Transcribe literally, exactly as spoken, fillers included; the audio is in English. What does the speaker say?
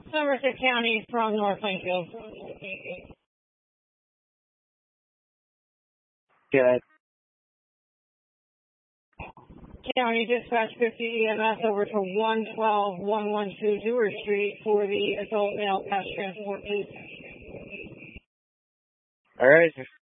Somerset County from North Plainfield. Good. County Dispatch fifty E M S over to one twelve one one two Dewar Street for the adult male pass transport, please. All right.